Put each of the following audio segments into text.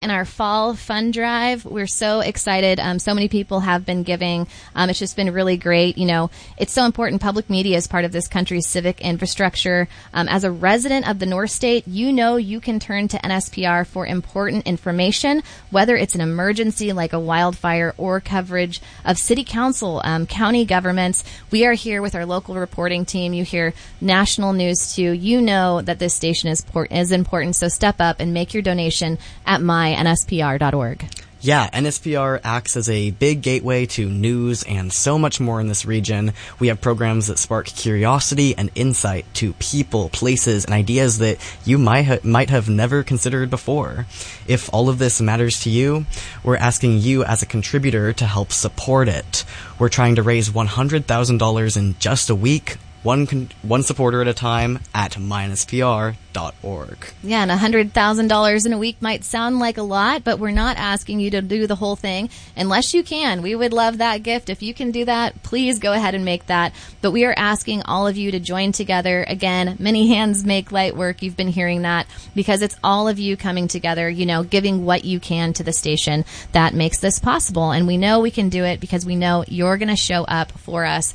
in our fall fund drive. We're so excited. So many people have been giving. It's just been really great. You know, it's so important. Public media is part of this country's civic infrastructure. As a resident of the North State, you know you can turn to NSPR for important information, whether it's an emergency like a wildfire or coverage of city council, county governments. We are here with our local reporting team. You hear national news too. You know that this station is important. So step up and make your donation at mynspr.org. Yeah, NSPR acts as a big gateway to news and so much more in this region. We have programs that spark curiosity and insight to people, places, and ideas that you might have never considered before. If all of this matters to you, we're asking you as a contributor to help support it. We're trying to raise $100,000 in just a week, one supporter at a time at mynspr.org. Yeah, and $100,000 in a week might sound like a lot, but we're not asking you to do the whole thing unless you can. We would love that gift. If you can do that, please go ahead and make that. But we are asking all of you to join together. Again, many hands make light work. You've been hearing that because it's all of you coming together, you know, giving what you can to the station that makes this possible. And we know we can do it because we know you're going to show up for us.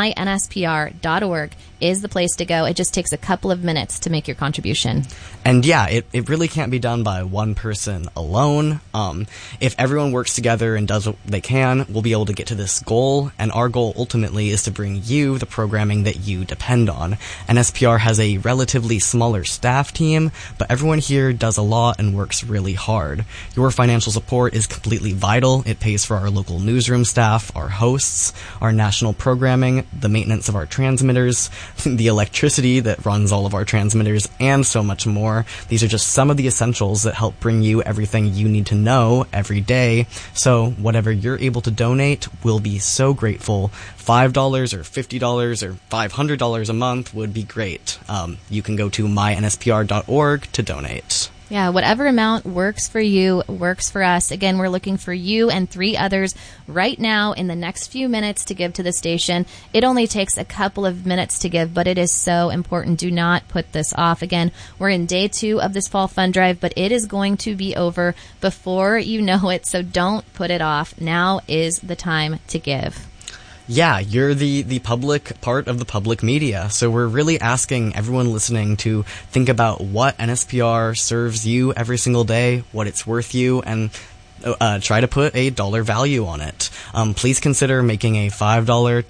mynspr.org is the place to go. It just takes a couple of minutes to make your contribution. And yeah, it really can't be done by one person alone. If everyone works together and does what they can, we'll be able to get to this goal. And our goal ultimately is to bring you the programming that you depend on. NSPR has a relatively smaller staff team, but everyone here does a lot and works really hard. Your financial support is completely vital. It pays for our local newsroom staff, our hosts, our national programming, the maintenance of our transmitters, the electricity that runs all of our transmitters, and so much more. These are just some of the essentials that help bring you everything you need to know every day. So whatever you're able to donate, we'll be so grateful. $5 or $50 or $500 a month would be great. You can go to mynspr.org to donate. Yeah, whatever amount works for you, works for us. Again, we're looking for you and 3 others right now in the next few minutes to give to the station. It only takes a couple of minutes to give, but it is so important. Do not put this off. Again, we're in day 2 of this fall fund drive, but it is going to be over before you know it, so don't put it off. Now is the time to give. Yeah, you're the public part of the public media, so we're really asking everyone listening to think about what NSPR serves you every single day, what it's worth you, and try to put a dollar value on it. Please consider making a $5, $10,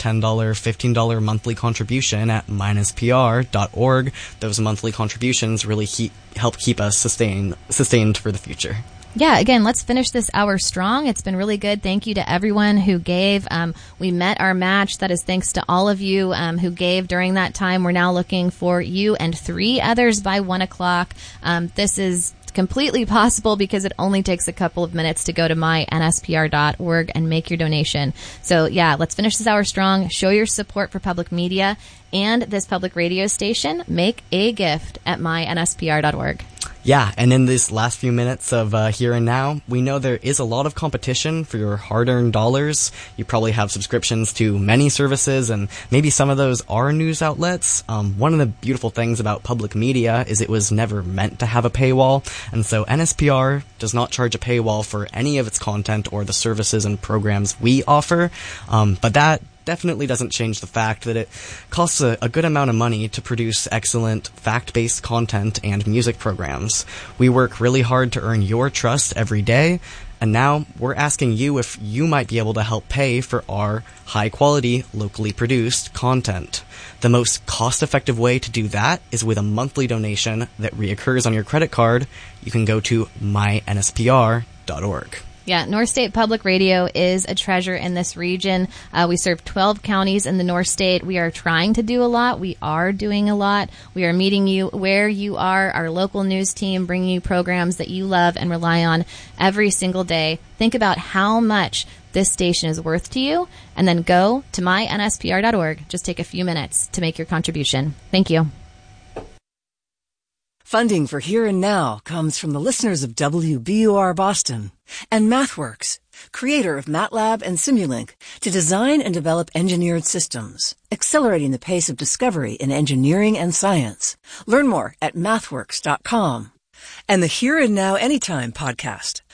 $15 monthly contribution at mynspr.org. Those monthly contributions really help keep us sustained for the future. Yeah, again, let's finish this hour strong. It's been really good. Thank you to everyone who gave. We met our match. That is thanks to all of you who gave during that time. We're now looking for you and 3 others by 1 o'clock. This is completely possible because it only takes a couple of minutes to go to mynspr.org and make your donation. So yeah, let's finish this hour strong. Show your support for public media and this public radio station. Make a gift at mynspr.org. Yeah, and in these last few minutes of Here and Now, we know there is a lot of competition for your hard-earned dollars. You probably have subscriptions to many services, and maybe some of those are news outlets. One of the beautiful things about public media is it was never meant to have a paywall, and so NSPR does not charge a paywall for any of its content or the services and programs we offer, but that definitely doesn't change the fact that it costs a good amount of money to produce excellent fact-based content and music programs. We work really hard to earn your trust every day, and now we're asking you if you might be able to help pay for our high-quality, locally produced content. The most cost-effective way to do that is with a monthly donation that reoccurs on your credit card. You can go to mynspr.org. Yeah, North State Public Radio is a treasure in this region. We serve 12 counties in the North State. We are trying to do a lot. We are doing a lot. We are meeting you where you are, our local news team, bringing you programs that you love and rely on every single day. Think about how much this station is worth to you, and then go to mynspr.org. Just take a few minutes to make your contribution. Thank you. Funding for Here and Now comes from the listeners of WBUR Boston and MathWorks, creator of MATLAB and Simulink, to design and develop engineered systems, accelerating the pace of discovery in engineering and science. Learn more at mathworks.com. and the Here and Now Anytime podcast.